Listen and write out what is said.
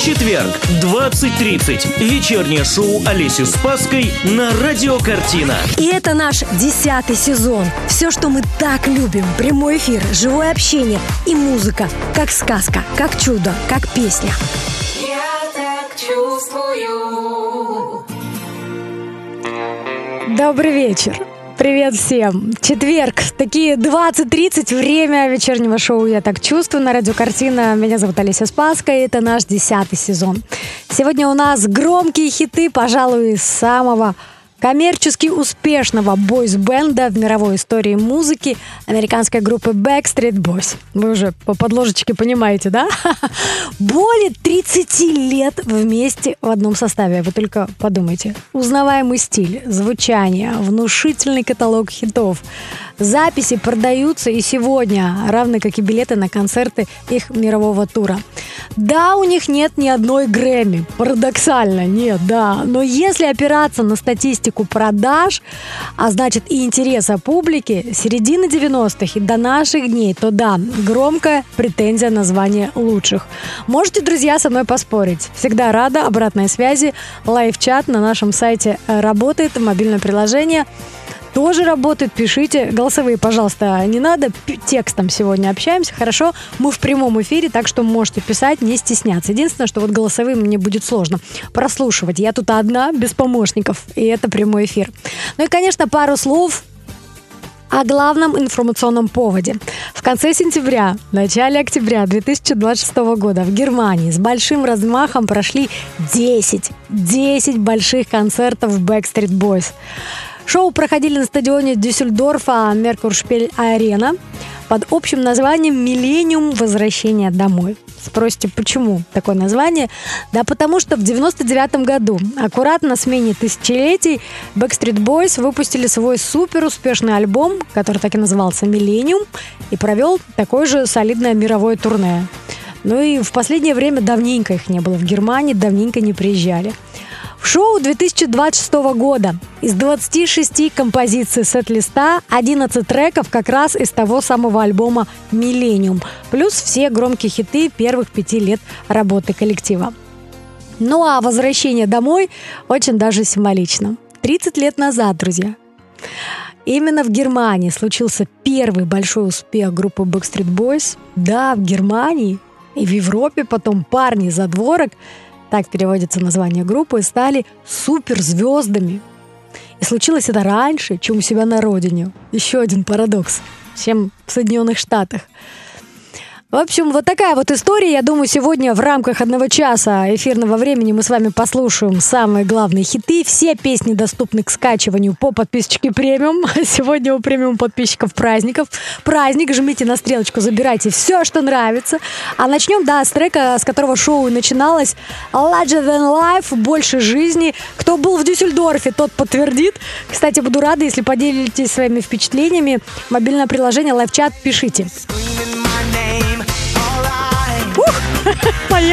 Четверг, 20:30. Вечернее шоу Олеси Спасской на Радио Картина. И это наш 10-й сезон. Все, что мы так любим. Прямой эфир, живое общение и музыка. Как сказка, как чудо, как песня. Я так чувствую. Добрый вечер. Привет всем. Четверг, такие 20:30, время вечернего шоу «Я так чувствую» на Радио Картина. Меня зовут Олеся Спасская, и это наш 10-й сезон. Сегодня у нас громкие хиты, пожалуй, самого коммерчески успешного бойс-бенда в мировой истории музыки, американской группы Backstreet Boys. Вы уже по подложечке понимаете, да? Более 30 лет вместе в одном составе. Вы только подумайте. Узнаваемый стиль, звучание, внушительный каталог хитов. Записи продаются и сегодня, равно как и билеты на концерты их мирового тура. Да, у них нет ни одной Грэмми. Парадоксально, нет, да. Но если опираться на статистику продаж, а значит и интереса публики, середины 90-х и до наших дней, то да, громкая претензия на звание лучших. Можете, друзья, со мной поспорить. Всегда рада обратной связи. Лайв-чат на нашем сайте работает, мобильное приложение тоже работает, пишите. Голосовые, пожалуйста, не надо. Текстом сегодня общаемся, хорошо? Мы в прямом эфире, так что можете писать, не стесняться. Единственное, что вот голосовые мне будет сложно прослушивать. Я тут одна, без помощников, и это прямой эфир. Ну и, конечно, пару слов о главном информационном поводе. В конце сентября, начале октября 2026 года в Германии с большим размахом прошли 10 больших концертов Backstreet Boys. Шоу проходили на стадионе Дюссельдорфа Меркуршпиль-Арена под общим названием «Миллениум. Возвращение домой». Спросите, почему такое название? Да потому что в 99 году, аккуратно на смене тысячелетий, Backstreet Boys выпустили свой супер успешный альбом, который так и назывался «Миллениум», и провел такое же солидное мировое турне. Ну и в последнее время давненько их не было в Германии, давненько не приезжали. В шоу 2026 года из 26 композиций сет-листа 11 треков как раз из того самого альбома «Миллениум», плюс все громкие хиты первых 5 лет работы коллектива. Ну а возвращение домой очень даже символично. 30 лет назад, друзья, именно в Германии случился первый большой успех группы Backstreet Boys. Да, в Германии и в Европе потом парни задворок, так переводится название группы, стали суперзвездами. И случилось это раньше, чем у себя на родине. Еще один парадокс, чем в Соединенных Штатах. В общем, вот такая вот история. Я думаю, сегодня в рамках 1 часа эфирного времени мы с вами послушаем самые главные хиты. Все песни доступны к скачиванию по подписочке премиум. Сегодня у премиум подписчиков праздник. Жмите на стрелочку, забирайте все, что нравится. А начнем, да, с трека, с которого шоу и начиналось. Larger Than Life, больше жизни. Кто был в Дюссельдорфе, тот подтвердит. Кстати, буду рада, если поделитесь своими впечатлениями. Мобильное приложение LiveChat пишите.